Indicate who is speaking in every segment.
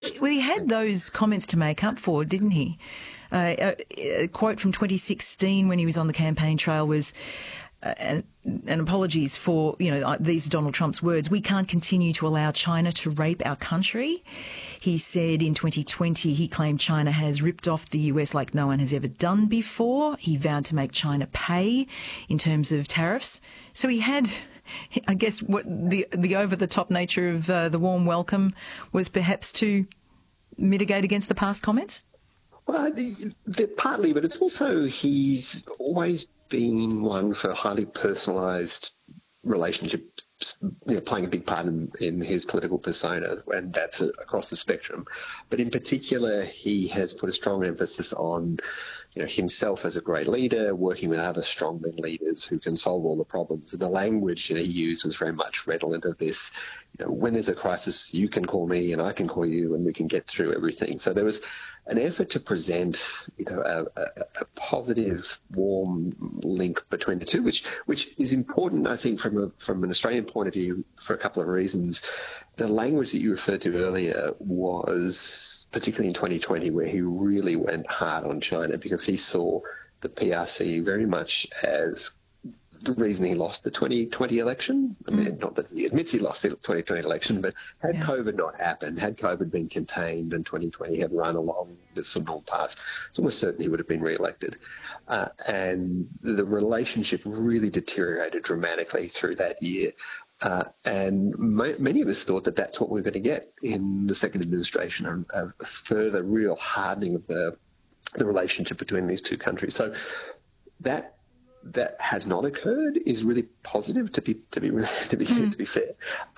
Speaker 1: Well, he had those comments to make up for, didn't he? A quote from 2016 when he was on the campaign trail was, and apologies for, these are Donald Trump's words, "We can't continue to allow China to rape our country." He said in 2020 he claimed China has ripped off the US like no one has ever done before. He vowed to make China pay in terms of tariffs. So he had, I guess, what the over-the-top nature of the warm welcome was perhaps to mitigate against the past comments?
Speaker 2: Well, partly, but it's also he's always been one for highly personalised relationships, playing a big part in his political persona, and that's across the spectrum. But in particular, he has put a strong emphasis on himself as a great leader, working with other strongman leaders who can solve all the problems. And the language he used was very much redolent of this. When there's a crisis, you can call me and I can call you and we can get through everything. So there was an effort to present, a positive, warm link between the two, which is important, I think, from an Australian point of view for a couple of reasons. The language that you referred to earlier was, particularly in 2020, where he really went hard on China because he saw the PRC very much as the reason he lost the 2020 election. I mean, not that he admits he lost the 2020 election, but had COVID not happened, had COVID been contained and 2020 had run along the normal path, it's almost certain he would have been re-elected. And the relationship really deteriorated dramatically through that year. And many of us thought that that's what we were going to get in the second administration, a further real hardening of the relationship between these two countries. So that has not occurred is really positive, to be fair.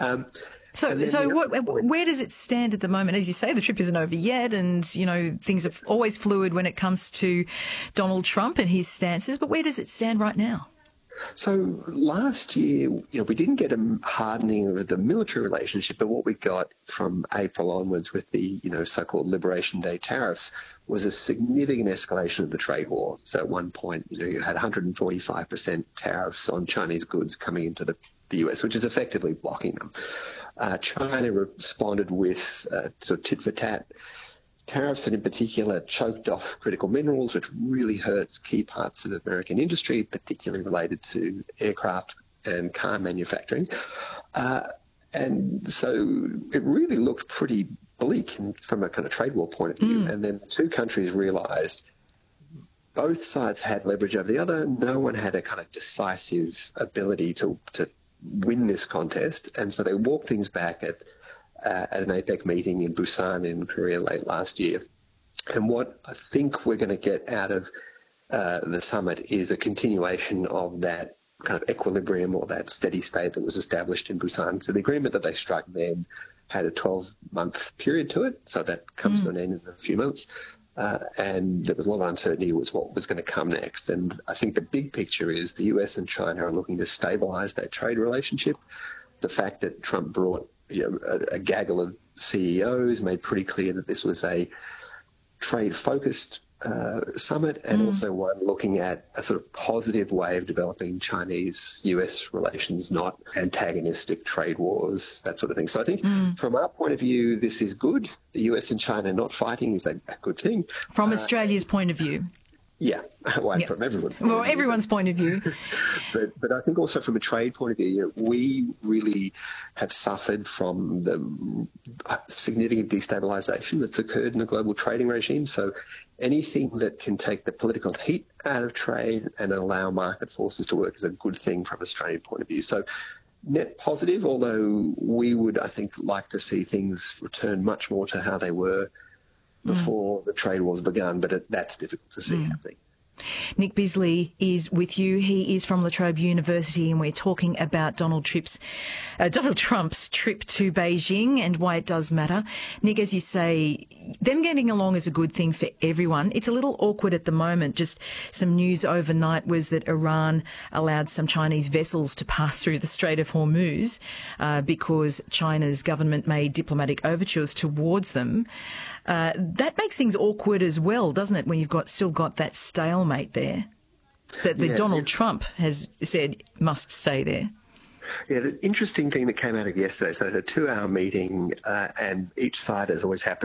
Speaker 1: Where does it stand at the moment? As you say, the trip isn't over yet, and things are always fluid when it comes to Donald Trump and his stances. But where does it stand right now?
Speaker 2: So last year, we didn't get a hardening of the military relationship, but what we got from April onwards with the, so-called Liberation Day tariffs was a significant escalation of the trade war. So at one point, you had 145% tariffs on Chinese goods coming into the US, which is effectively blocking them. China responded with sort of tit-for-tat tariffs, and in particular choked off critical minerals, which really hurts key parts of American industry, particularly related to aircraft and car manufacturing. And so it really looked pretty bleak from a kind of trade war point of view. And then the two countries realised both sides had leverage over the other. No one had a kind of decisive ability to win this contest. And so they walked things back at an APEC meeting in Busan in Korea late last year. And what I think we're going to get out of the summit is a continuation of that kind of equilibrium or that steady state that was established in Busan. So the agreement that they struck then had a 12-month period to it, so that comes to an end in a few months. And there was a lot of uncertainty as what was going to come next. And I think the big picture is the US and China are looking to stabilise that trade relationship. The fact that Trump brought a gaggle of CEOs made pretty clear that this was a trade-focused summit, and also one looking at a sort of positive way of developing Chinese-US relations, not antagonistic trade wars, that sort of thing. So I think from our point of view, this is good. The US and China not fighting is a good thing.
Speaker 1: From Australia's point of view.
Speaker 2: Yeah, from everyone's point of view.
Speaker 1: Everyone's point of view.
Speaker 2: But I think also from a trade point of view, we really have suffered from the significant destabilisation that's occurred in the global trading regime. So anything that can take the political heat out of trade and allow market forces to work is a good thing from an Australian point of view. So net positive, although we would, I think, like to see things return much more to how they were before the trade wars begun, but that's difficult to see happening.
Speaker 1: Nick Bisley is with you. He is from La Trobe University, and we're talking about Donald Trump's trip to Beijing and why it does matter. Nick, as you say, them getting along is a good thing for everyone. It's a little awkward at the moment. Just some news overnight was that Iran allowed some Chinese vessels to pass through the Strait of Hormuz because China's government made diplomatic overtures towards them. That makes things awkward as well, doesn't it, when you've still got that stalemate there that Donald Trump has said must stay there?
Speaker 2: Yeah, the interesting thing that came out of yesterday, so they had a 2-hour meeting and each side, as always happens,